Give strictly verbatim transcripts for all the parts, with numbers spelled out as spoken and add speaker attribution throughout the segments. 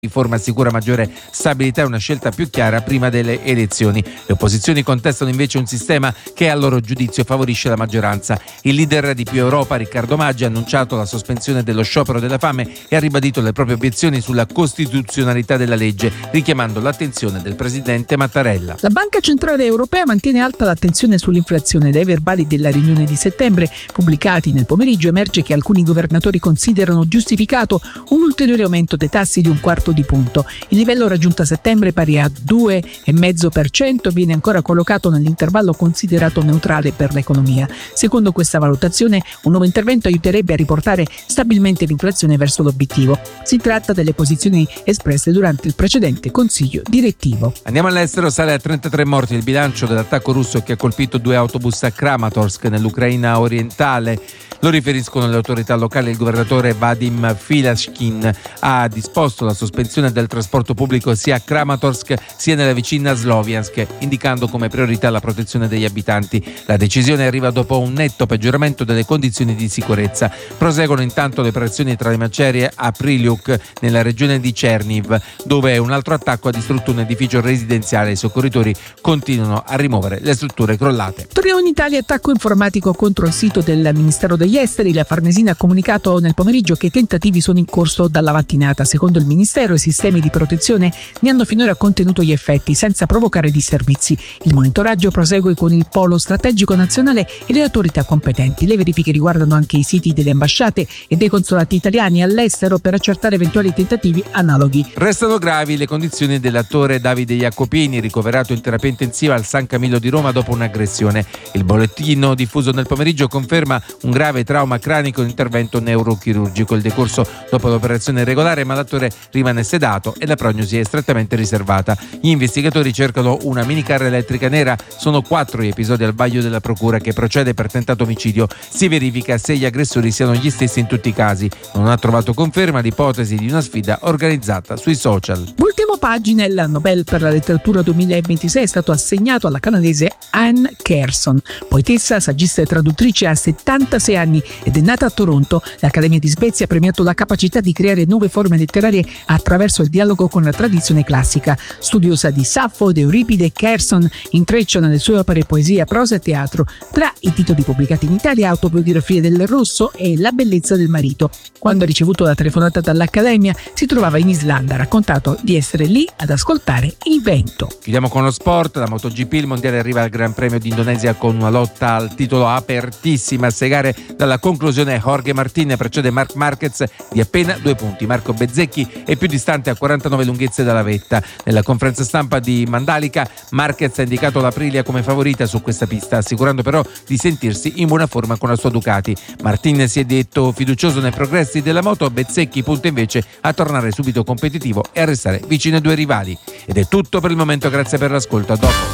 Speaker 1: riforma assicura maggiore stabilità e una scelta più chiara prima delle elezioni. Le opposizioni contestano invece un sistema che a loro giudizio favorisce la maggioranza. Il leader di Più Europa, Riccardo Maggi, ha annunciato la sospensione dello sciopero della fame e ha ribadito le proprie obiezioni sulla costituzionalità della legge, richiamando l'attenzione del presidente Mattarella.
Speaker 2: La Banca Centrale Europea mantiene alta l'attenzione sull'inflazione. Dai verbali della riunione di settembre pubblicati nel pomeriggio emerge che alcuni governatori considerano giustificato un ulteriore aumento dei tassi di un quarto di punto. Il livello raggiunto a settembre, pari a due virgola cinque per cento, viene ancora collocato nell'intervallo considerato neutrale per l'economia. Secondo questa valutazione, un nuovo intervento aiuterebbe a riportare stabilmente l'inflazione verso l'obiettivo. Si tratta delle posizioni espresse durante il precedente consiglio direttivo.
Speaker 1: Andiamo all'estero, sale a trentatré morti il bilancio dell'attacco russo che ha colpito due autobus a Kramatorsk nell'Ucraina orientale. Lo riferiscono le autorità locali. Il governatore Vadim Filashkin ha disposto la sospensione del trasporto pubblico sia a Kramatorsk sia nella vicina Sloviansk, indicando come priorità la protezione degli abitanti. La decisione arriva dopo un netto peggioramento delle condizioni di sicurezza. Proseguono intanto le operazioni tra le macerie a Priliuk, nella regione di Cherniv, dove un altro attacco ha distrutto un edificio residenziale. I soccorritori continuano a rimuovere le strutture crollate.
Speaker 2: Torniamo in Italia, attacco informatico contro il sito del Ministero degli Esteri. La Farnesina ha comunicato nel pomeriggio che i tentativi sono in corso dalla mattinata. Secondo il Ministero, i sistemi di protezione ne hanno finora contenuto gli effetti senza provocare disservizi. Il monitoraggio prosegue con il Polo Strategico Nazionale e le autorità competenti. Le verifiche riguardano anche i siti delle ambasciate e dei consolati italiani all'estero per accertare eventuali tentativi analoghi.
Speaker 1: Restano gravi le condizioni dell'attore Davide Jacopini, ricoverato in terapia intensiva al San Camillo di Roma dopo un'aggressione. Il bollettino diffuso nel pomeriggio conferma un grave trauma cranico e intervento neurochirurgico. Il decorso dopo l'operazione è regolare, ma l'attore rimane sedato e la prognosi è strettamente riservata. Gli investigatori cercano una minicar elettrica nera. Sono quattro gli episodi al vaglio della procura, che procede per tentato omicidio. Si verifica se gli aggressori siano gli stessi in tutti i casi. Non ha trovato conferma l'ipotesi di una sfida organizzata sui social.
Speaker 2: Ultimo pagina, il Nobel per la letteratura duemilaventisei è stato assegnato alla canadese Anne Carson. Poetessa, saggista e traduttrice, ha settantasei anni ed è nata a Toronto. L'Accademia di Svezia ha premiato la capacità di creare nuove forme letterarie attraverso il dialogo con la tradizione classica. Studiosa di Saffo ed Euripide, Carson intreccia nelle sue opere poesia, prosa e teatro. Tra i titoli pubblicati in Italia, Autobiografie del Rosso e La bellezza del marito. Quando ha ricevuto la telefonata dall'Accademia, si trovava in Islanda. Ha raccontato di essere lì ad ascoltare il vento.
Speaker 1: Chiudiamo con lo sport. La MotoGP, il mondiale arriva al Gran Premio d'Indonesia con una lotta al titolo apertissima. A sei gare dalla conclusione, Jorge Martin precede Marc Marquez di appena due punti. Marco Bezzecchi è più distante a quarantanove lunghezze dalla vetta. Nella conferenza stampa di Mandalika, Marquez ha indicato l'Aprilia come favorita su questa pista, assicurando però di sentirsi in buona forma con la sua Ducati. Martin si è detto fiducioso nei progressi della moto. Bezzecchi punta invece a tornare subito competitivo e a restare vicino ai due rivali. Ed è tutto per il momento, grazie per l'ascolto, a dopo.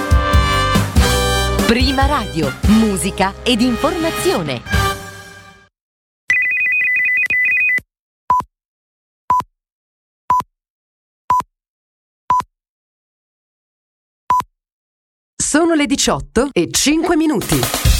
Speaker 3: Prima Radio, musica ed informazione. Sono le diciotto e cinque minuti.